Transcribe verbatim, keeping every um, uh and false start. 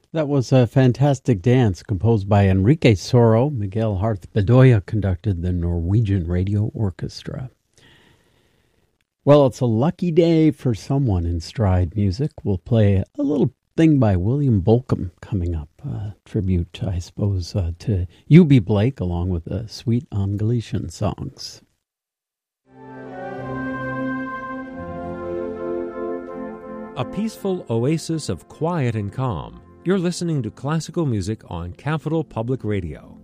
That was a fantastic dance composed by Enrique Soro. Miguel Harth Bedoya conducted the Norwegian Radio Orchestra. Well, it's a lucky day for someone in Stride Music. We'll play a little thing by William Bolcom coming up. A tribute, I suppose, uh, to U B Blake along with the Sweet Angalician songs. A peaceful oasis of quiet and calm. You're listening to classical music on Capital Public Radio.